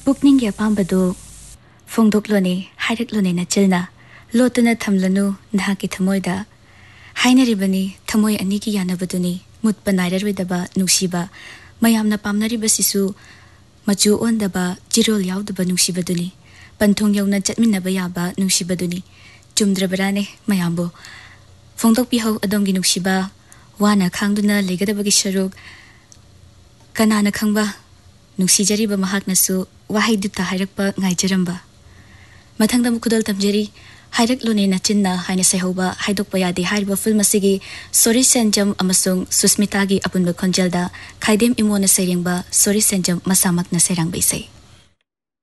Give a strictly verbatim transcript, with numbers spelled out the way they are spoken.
पुकनिंग या पांबदो फोंदोकलोने हाइरकलोने नचलना लोटना थमलनु नहाकी थमोयदा हाइनरिबनी थमोय अनी की यानबदुनी मुतपा नाइररोइदबा नुसीबा मयामना पामनरिबसिसु मचु ओंदबा जिरोल यावदबा नुसीबदुनी पंथोंग यौना चटमिनबा याबा नुसीबदुनी चुमद्रबराने मयामबो फोंदोकपिहौ अदोंगी नुसीबा वाना खांगदुना लेगदबगी सरुक कनाना खंबा नुसीजरिबा महाकनसु वाहैदुता हाइरकपा ngaijरंबा मथंगदा मुखुदल तमजरी हाइरकलोने नचिन्ना हाइना सेहौबा हाइदोकपा यादे हाइरबा फिल्म असिगी सोरी सेंजम अमसुंग सुस्मितागी अपुनबा खोंजलदा खाइदेम इमोना सेरेंबा सोरी सेंजम मसामकना सेरांग बैसै।